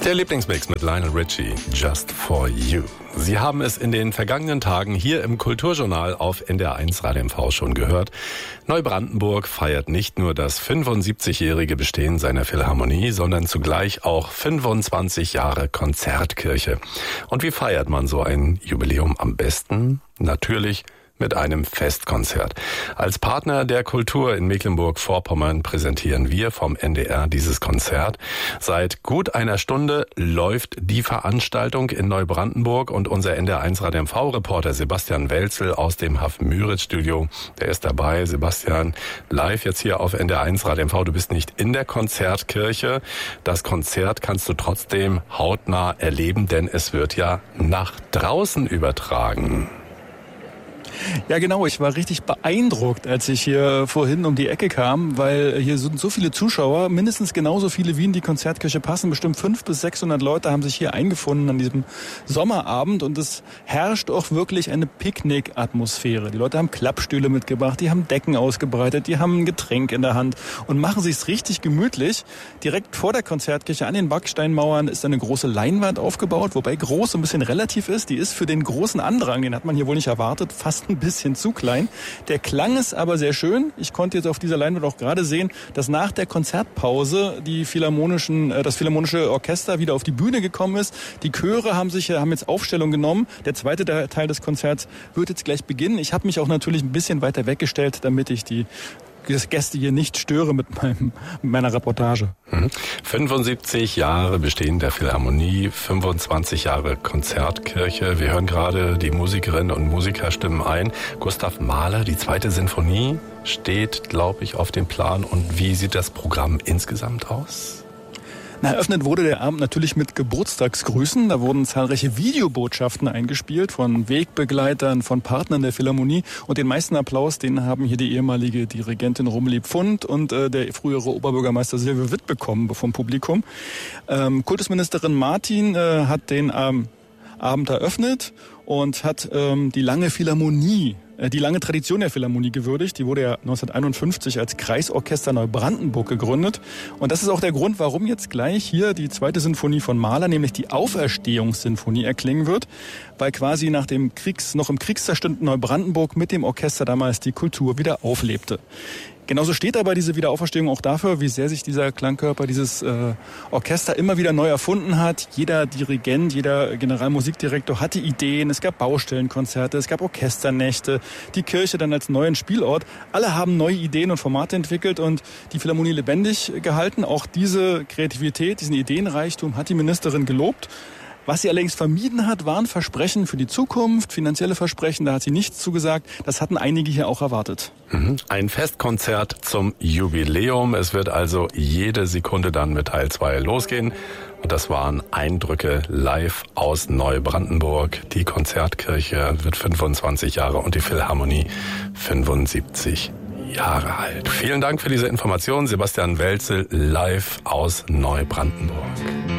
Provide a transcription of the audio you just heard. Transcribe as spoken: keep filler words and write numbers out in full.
Der Lieblingsmix mit Lionel Richie, Just for You. Sie haben es in den vergangenen Tagen hier im Kulturjournal auf N D R eins Radio M V schon gehört. Neubrandenburg feiert nicht nur das fünfundsiebzigjährige Bestehen seiner Philharmonie, sondern zugleich auch fünfundzwanzig Jahre Konzertkirche. Und wie feiert man so ein Jubiläum am besten? Natürlich mit einem Festkonzert. Als Partner der Kultur in Mecklenburg-Vorpommern präsentieren wir vom N D R dieses Konzert. Seit gut einer Stunde läuft die Veranstaltung in Neubrandenburg und unser N D R eins Radio M V-Reporter Sebastian Welzel aus dem Hafen-Müritz-Studio, der ist dabei. Sebastian, live jetzt hier auf N D R eins Radio M V. Du bist nicht in der Konzertkirche. Das Konzert kannst du trotzdem hautnah erleben, denn es wird ja nach draußen übertragen. Ja, genau. Ich war richtig beeindruckt, als ich hier vorhin um die Ecke kam, weil hier sind so viele Zuschauer, mindestens genauso viele wie in die Konzertkirche passen. Bestimmt fünfhundert bis sechshundert Leute haben sich hier eingefunden an diesem Sommerabend und es herrscht auch wirklich eine Picknick-Atmosphäre. Die Leute haben Klappstühle mitgebracht, die haben Decken ausgebreitet, die haben ein Getränk in der Hand und machen sich's richtig gemütlich. Direkt vor der Konzertkirche an den Backsteinmauern ist eine große Leinwand aufgebaut, wobei groß so ein bisschen relativ ist. Die ist für den großen Andrang, den hat man hier wohl nicht erwartet, fast ein bisschen zu klein. Der Klang ist aber sehr schön. Ich konnte jetzt auf dieser Leinwand auch gerade sehen, dass nach der Konzertpause die philharmonischen, äh, das Philharmonische Orchester wieder auf die Bühne gekommen ist. Die Chöre haben sich, haben jetzt Aufstellung genommen. Der zweite Teil des Konzerts wird jetzt gleich beginnen. Ich habe mich auch natürlich ein bisschen weiter weggestellt, damit ich die Gäste hier nicht störe mit, meinem, mit meiner Reportage. fünfundsiebzig Jahre Bestehen der Philharmonie, fünfundzwanzig Jahre Konzertkirche. Wir hören gerade die Musikerinnen und Musiker stimmen ein. Gustav Mahler, die zweite Sinfonie, steht, glaube ich, auf dem Plan. Und wie sieht das Programm insgesamt aus? Na, eröffnet wurde der Abend natürlich mit Geburtstagsgrüßen. Da wurden zahlreiche Videobotschaften eingespielt von Wegbegleitern, von Partnern der Philharmonie. Und den meisten Applaus, den haben hier die ehemalige Dirigentin Rumeli Pfund und äh, der frühere Oberbürgermeister Silvio Witt bekommen vom Publikum. Ähm, Kultusministerin Martin äh, hat den ähm, Abend eröffnet und hat ähm, die lange Philharmonie die lange Tradition der Philharmonie gewürdigt. Die wurde ja neunzehnhunderteinundfünfzig als Kreisorchester Neubrandenburg gegründet. Und das ist auch der Grund, warum jetzt gleich hier die zweite Sinfonie von Mahler, nämlich die Auferstehungssinfonie, erklingen wird, weil quasi nach dem Kriegs, noch im kriegszerstörten Neubrandenburg mit dem Orchester damals die Kultur wieder auflebte. Genauso steht aber diese Wiederauferstehung auch dafür, wie sehr sich dieser Klangkörper, dieses äh, Orchester immer wieder neu erfunden hat. Jeder Dirigent, jeder Generalmusikdirektor hatte Ideen. Es gab Baustellenkonzerte, es gab Orchesternächte, die Kirche dann als neuen Spielort. Alle haben neue Ideen und Formate entwickelt und die Philharmonie lebendig gehalten. Auch diese Kreativität, diesen Ideenreichtum hat die Ministerin gelobt. Was sie allerdings vermieden hat, waren Versprechen für die Zukunft, finanzielle Versprechen, da hat sie nichts zugesagt. Das hatten einige hier auch erwartet. Ein Festkonzert zum Jubiläum. Es wird also jede Sekunde dann mit Teil zwei losgehen. Und das waren Eindrücke live aus Neubrandenburg. Die Konzertkirche wird fünfundzwanzig Jahre und die Philharmonie fünfundsiebzig Jahre alt. Vielen Dank für diese Information, Sebastian Welzel, live aus Neubrandenburg.